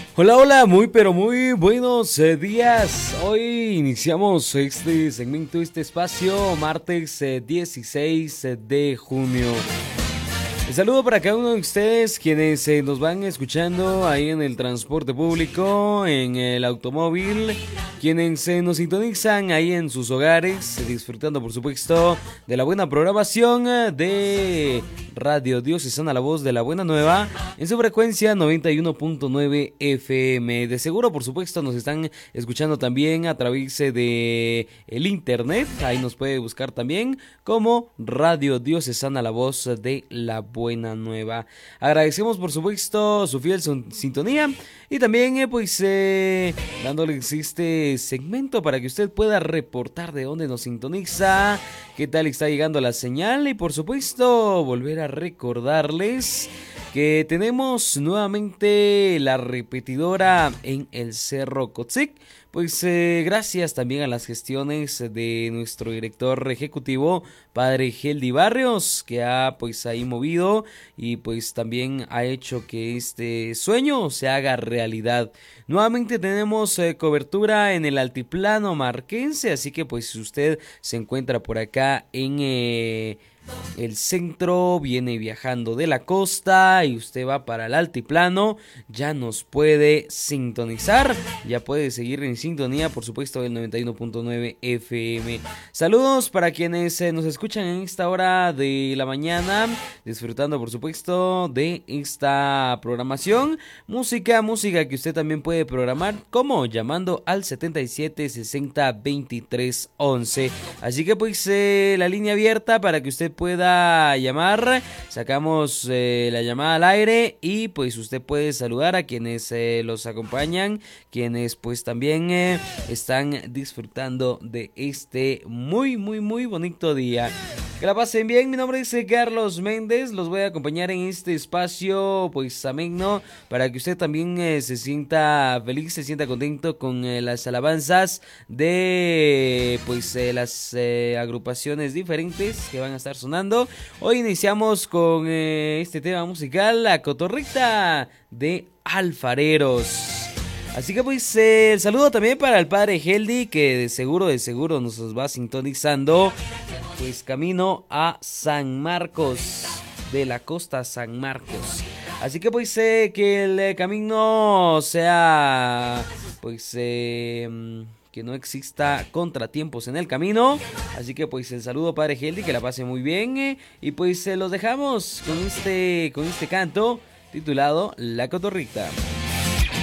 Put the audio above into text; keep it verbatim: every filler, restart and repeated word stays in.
Hola, hola, muy pero muy buenos eh, días. Hoy iniciamos este segmento, este espacio, martes eh, dieciséis de junio. Un saludo para cada uno de ustedes quienes eh, nos van escuchando ahí en el transporte público, en el automóvil, quienes eh, nos sintonizan ahí en sus hogares, eh, disfrutando por supuesto de la buena programación eh, de Radio Diocesana La Voz de la Buena Nueva en su frecuencia noventa y uno punto nueve F M. De seguro por supuesto nos están escuchando también a través eh, de el internet, ahí nos puede buscar también como Radio Diocesana La Voz de la Buena Nueva. Agradecemos por supuesto su fiel sintonía y también eh, pues eh, dándoles este segmento para que usted pueda reportar de dónde nos sintoniza, qué tal está llegando la señal y por supuesto volver a recordarles que tenemos nuevamente la repetidora en el Cerro Cotzic. Pues eh, gracias también a las gestiones de nuestro director ejecutivo, padre Geldi Barrios, que ha pues ahí movido y pues también ha hecho que este sueño se haga realidad. Nuevamente tenemos eh, cobertura en el altiplano marquense, así que pues si usted se encuentra por acá en eh, el centro, viene viajando de la costa y usted va para el altiplano, ya nos puede sintonizar, ya puede seguir en sintonía, por supuesto, del noventa y uno punto nueve F M. Saludos para quienes eh, nos escuchan en esta hora de la mañana, disfrutando, por supuesto, de esta programación. Música, música que usted también puede programar, como llamando al setenta y siete sesenta veintitrés once. Así que pues eh, la línea abierta para que usted pueda llamar, sacamos eh, la llamada al aire y pues usted puede saludar a quienes eh, los acompañan, quienes pues también eh, están disfrutando de este muy muy muy bonito día. Que la pasen bien, mi nombre es Carlos Méndez, los voy a acompañar en este espacio pues ameno para que usted también eh, se sienta feliz, se sienta contento con eh, las alabanzas de pues eh, las eh, agrupaciones diferentes que van a estar sonando. Hoy iniciamos con eh, este tema musical, La Cotorrita de Alfareros. Así que pues eh, el saludo también para el padre Geldi, que de seguro, de seguro nos va sintonizando, pues camino a San Marcos, de la costa San Marcos. Así que pues eh, que el eh, camino sea, pues eh, que no exista contratiempos en el camino. Así que pues el saludo padre Geldi, que la pase muy bien eh, y pues eh, los dejamos con este, con este canto titulado La Cotorrita.